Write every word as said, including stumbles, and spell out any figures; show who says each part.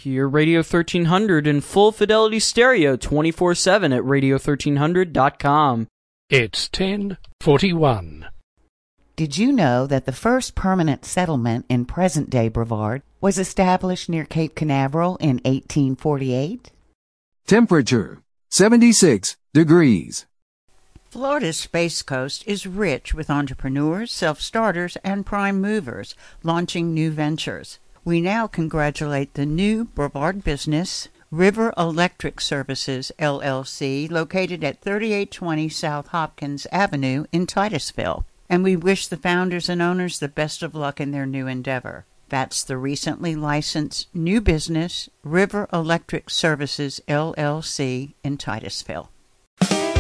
Speaker 1: Hear Radio thirteen hundred in full fidelity stereo twenty-four seven at radio thirteen hundred dot com.
Speaker 2: It's ten forty-one.
Speaker 3: Did you know that the first permanent settlement in present-day Brevard was established near Cape Canaveral in eighteen forty-eight?
Speaker 4: Temperature, seventy-six degrees.
Speaker 3: Florida's Space Coast is rich with entrepreneurs, self-starters, and prime movers launching new ventures. We now congratulate the new Brevard business, River Electric Services, L L C, located at thirty-eight twenty South Hopkins Avenue in Titusville. And we wish the founders and owners the best of luck in their new endeavor. That's the recently licensed new business, River Electric Services, L L C, in Titusville.